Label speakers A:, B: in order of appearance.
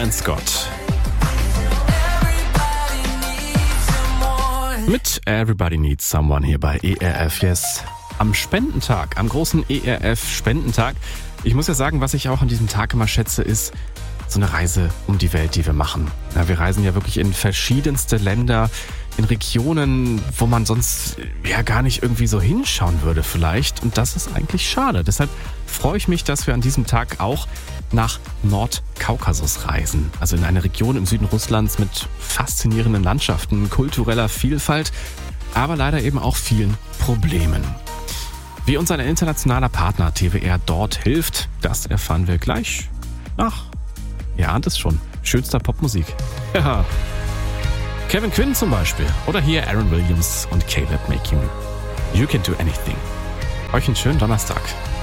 A: Scott. Mit Everybody Needs Someone hier bei ERF Yes. Am Spendentag, am großen ERF-Spendentag. Ich muss ja sagen, was ich auch an diesem Tag immer schätze, ist so eine Reise um die Welt, die wir machen. Ja, wir reisen ja wirklich in verschiedenste Länder, in Regionen, wo man sonst ja gar nicht irgendwie so hinschauen würde vielleicht. Und das ist eigentlich schade. Deshalb freue ich mich, dass wir an diesem Tag auch nach Nordkaukasus reisen. Also in eine Region im Süden Russlands mit faszinierenden Landschaften, kultureller Vielfalt, aber leider eben auch vielen Problemen. Wie uns ein internationaler Partner TWR dort hilft, das erfahren wir gleich nach, ihr ahnt es schon, schönster Popmusik. Ja. Kevin Quinn zum Beispiel. Oder hier Aaron Williams und Caleb Making You Can Do Anything. Euch einen schönen Donnerstag.